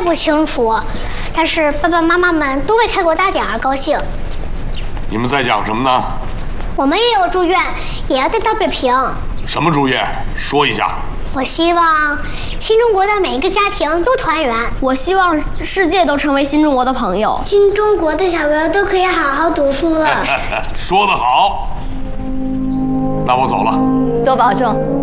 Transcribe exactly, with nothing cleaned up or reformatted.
不清楚，但是爸爸妈妈们都为开国大典而高兴。 你们在讲什么呢？ 我们也有祝愿，也要带到北平。 什么祝愿？说一下。 我希望新中国的每一个家庭都团圆。 我希望世界都成为新中国的朋友。 新中国的小朋友都可以好好读书了。 说得好。那我走了。 多保重。